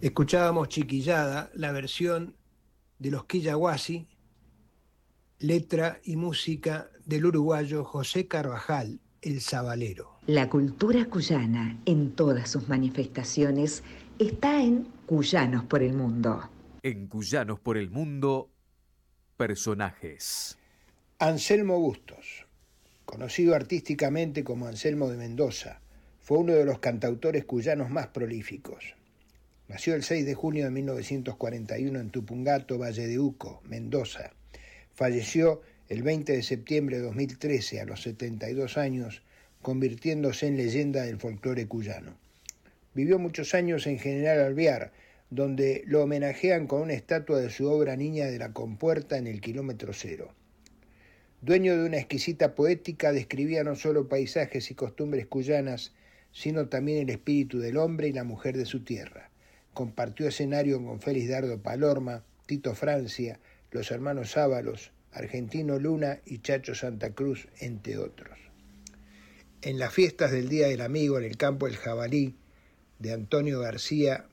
Escuchábamos Chiquillada, la versión de los Quillahuasi, letra y música del uruguayo José Carvajal, el Sabalero. La cultura cuyana, en todas sus manifestaciones, está en Cuyanos por el Mundo. En Cuyanos por el Mundo, personajes. Anselmo Bustos, conocido artísticamente como Anselmo de Mendoza, fue uno de los cantautores cuyanos más prolíficos. Nació el 6 de junio de 1941 en Tupungato, Valle de Uco, Mendoza. Falleció el 20 de septiembre de 2013 a los 72 años, convirtiéndose en leyenda del folclore cuyano. Vivió muchos años en General Alvear, donde lo homenajean con una estatua de su obra Niña de la Compuerta en el kilómetro cero. Dueño de una exquisita poética, describía no solo paisajes y costumbres cuyanas, sino también el espíritu del hombre y la mujer de su tierra. Compartió escenario con Félix Dardo Palorma, Tito Francia, los hermanos Ábalos, Argentino Luna y Chacho Santa Cruz, entre otros. En las fiestas del Día del Amigo en el Campo del Jabalí, de Antonio García,